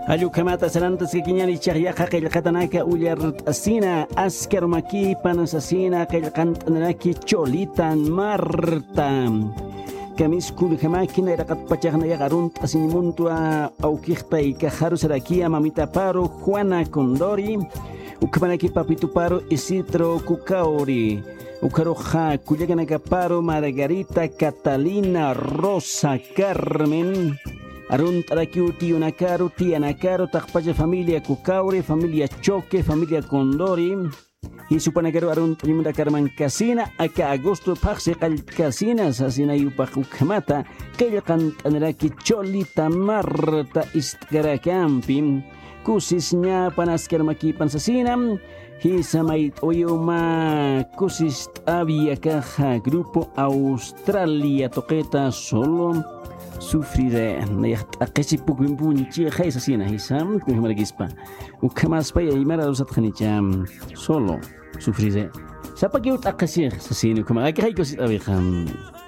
Ayukamata sarantas que kiñani chaqyaqa qillqatanaka ullart asina askar maki panas asina qillqantanaki cholitan Marta kamis kulhamaki iraqat pachaqna yaqarunt asinimuntua awqiqta ikaharu sarakia mamita paro Juana Condori ukmanaki papito paro Isidro Cucauri ukaroja kullaganaka paro Margarita Catalina Rosa Carmen Arun Tarakiu Tío Nakaro, Tía Nakaro, Takpaya familia Cucaure, familia Choque, familia Condori, y su panagaro Arun Primera Carmen Casina, acá agosto Paxe Casinas, Asina Yupajukamata, Kayakan Anaraki Cholita Marta Istgarakampim, Kusisnya Panaskermaki Pansasinam, Hisamait Oyoma, Kusist Aviakaja, Grupo Australia, Toqueta Solo. Sufriré, a que si poco impunchi, es así, Hisam, como me gispa. Ucamas paya y mara dos atjanicham, solo sufriré. Sapa que ut akasir, así, como hay que hay cosas a ver.